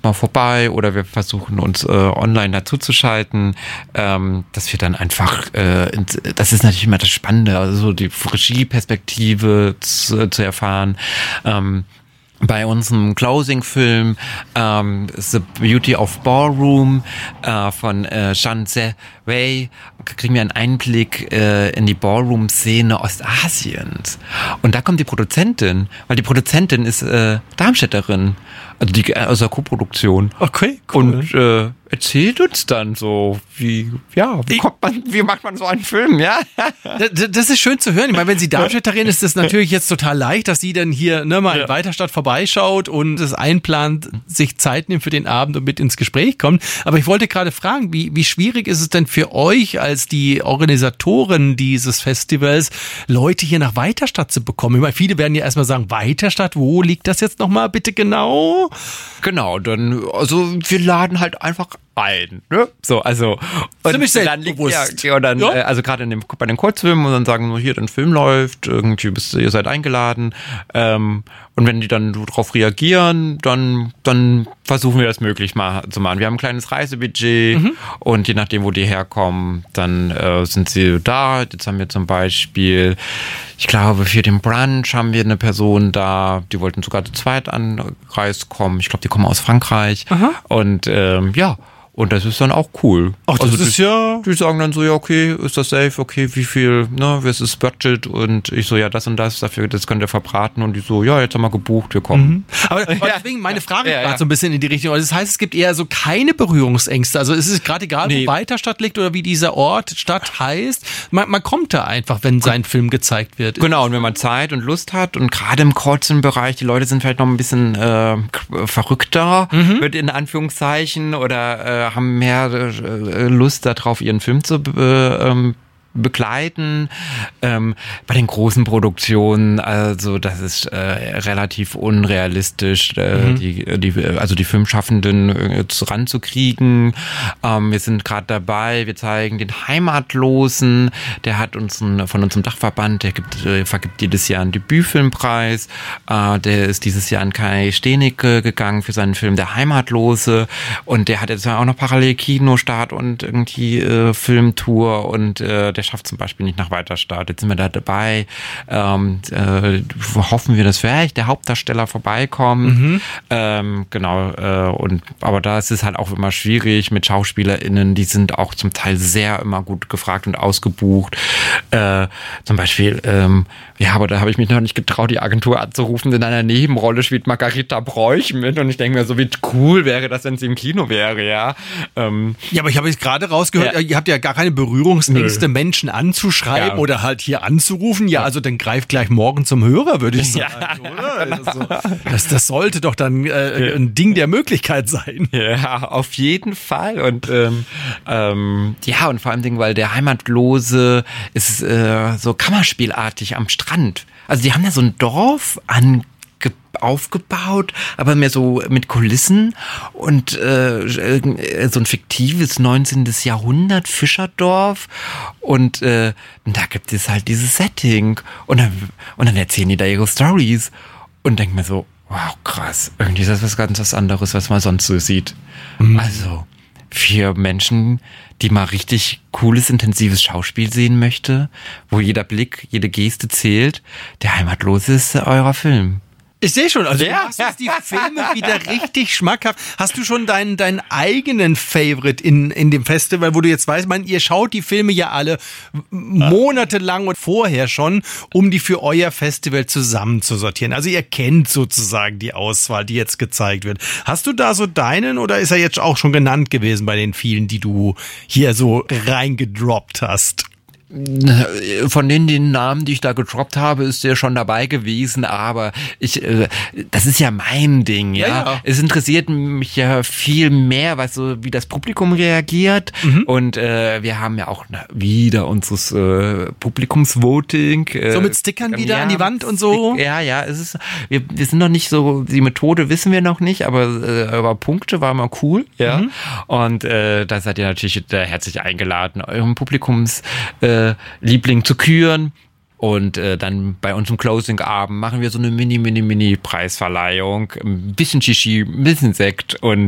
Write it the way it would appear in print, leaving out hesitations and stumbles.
mal vorbei oder wir versuchen uns online dazuzuschalten, dass wir dann einfach, das ist natürlich immer das Spannende, also die Regieperspektive zu erfahren. Bei unserem Closing-Film The Beauty of Ballroom von Zhang Wei kriegen wir einen Einblick in die Ballroom-Szene Ostasiens. Und da kommt die Produzentin, weil die Produzentin ist Darmstädterin, also aus der Co-Produktion. Okay, cool. Und erzählt uns dann so, wie macht man so einen Film, ja? Das ist schön zu hören. Ich meine, wenn sie Darmstädterin ist, das natürlich jetzt total leicht, dass sie dann hier mal in Weiterstadt vorbeischaut und es einplant, sich Zeit nimmt für den Abend und mit ins Gespräch kommt. Aber ich wollte gerade fragen, wie schwierig ist es denn für euch als die Organisatoren dieses Festivals, Leute hier nach Weiterstadt zu bekommen? Ich meine, viele werden ja erstmal sagen, Weiterstadt, wo liegt das jetzt nochmal bitte genau? Genau, also wir laden halt einfach ein, ne? So, also ziemlich selbstbewusst. Also gerade bei den Kurzfilmen und dann sagen wir, hier, der Film läuft, irgendwie ihr seid eingeladen, und wenn die dann darauf reagieren, dann versuchen wir das möglich zu machen. Wir haben ein kleines Reisebudget und je nachdem, wo die herkommen, dann sind sie da. Jetzt haben wir zum Beispiel, ich glaube, für den Brunch haben wir eine Person da, die wollten sogar zu zweit angereist kommen. Ich glaube, die kommen aus Frankreich. Aha. Und und das ist dann auch cool. Ach, das ist die sagen dann so, ja, okay, ist das safe, okay, wie viel, ne, was ist Budget? Und ich so, ja, das und das, dafür, das könnt ihr verbraten. Und die so, ja, jetzt haben wir gebucht, wir kommen. Aber deswegen meine Frage gerade so ein bisschen in die Richtung. Das heißt, es gibt eher so keine Berührungsängste. Also es ist gerade egal, wo Weiterstadt liegt oder wie dieser Stadt heißt. Man kommt da einfach, wenn sein Film gezeigt wird. Genau, und wenn man Zeit und Lust hat und gerade im kurzen Bereich, die Leute sind vielleicht noch ein bisschen verrückter, wird in Anführungszeichen, oder haben mehr Lust darauf, ihren Film zu begleiten. Bei den großen Produktionen, also das ist relativ unrealistisch, die Filmschaffenden ranzukriegen. Wir sind gerade dabei, wir zeigen den Heimatlosen, der hat von unserem Dachverband, der vergibt jedes Jahr einen Debütfilmpreis. Der ist dieses Jahr an Kai Stenicke gegangen für seinen Film Der Heimatlose, und der hat jetzt auch noch parallel Kinostart und irgendwie Filmtour, und der schafft zum Beispiel nicht nach Weiterstadt. Jetzt sind wir da dabei. Hoffen wir, dass vielleicht der Hauptdarsteller vorbeikommt. Aber da ist es halt auch immer schwierig mit SchauspielerInnen. Die sind auch zum Teil sehr immer gut gefragt und ausgebucht. Zum Beispiel, aber da habe ich mich noch nicht getraut, die Agentur anzurufen. In einer Nebenrolle spielt Margarita Bräuch mit, und ich denke mir so, wie cool wäre das, wenn sie im Kino wäre, ja. Ja, aber ich habe jetzt gerade rausgehört, ihr habt ja gar keine Berührungsängste, Menschen anzuschreiben oder halt hier anzurufen. Ja, also dann greift gleich morgen zum Hörer, würde ich sagen, oder? Das sollte doch dann ein Ding der Möglichkeit sein. Ja, auf jeden Fall. Und und vor allem, weil der Heimatlose ist so kammerspielartig am Strand. Also die haben da so ein Dorf aufgebaut, aber mehr so mit Kulissen und so ein fiktives 19. Jahrhundert Fischerdorf, und da gibt es halt dieses Setting, und dann erzählen die da ihre Stories und denken mir so, wow, krass, irgendwie ist das was anderes, was man sonst so sieht. Also für Menschen, die mal richtig cooles, intensives Schauspiel sehen möchte, wo jeder Blick, jede Geste zählt, Der Heimatlose ist euer Film. Ich sehe schon, also du machst jetzt die Filme wieder richtig schmackhaft. Hast du schon deinen eigenen Favorite in dem Festival, wo du jetzt weißt, ihr schaut die Filme ja alle monatelang und vorher schon, um die für euer Festival zusammenzusortieren. Also ihr kennt sozusagen die Auswahl, die jetzt gezeigt wird. Hast du da so deinen, oder ist er jetzt auch schon genannt gewesen bei den vielen, die du hier so reingedroppt hast? Von den Namen, die ich da gedroppt habe, ist der schon dabei gewesen, aber das ist ja mein Ding, ja. Es interessiert mich ja viel mehr, wie das Publikum reagiert, und wir haben ja auch wieder unseres Publikumsvoting. So mit Stickern wieder an die Wand und so? Ja, es ist, wir sind noch nicht so, die Methode wissen wir noch nicht, aber Punkte war mal cool, ja. Und da seid ihr natürlich herzlich eingeladen, eurem Liebling zu küren. Und dann bei uns im Closing-Abend machen wir so eine Mini-Preisverleihung. Ein bisschen Shishi, ein bisschen Sekt und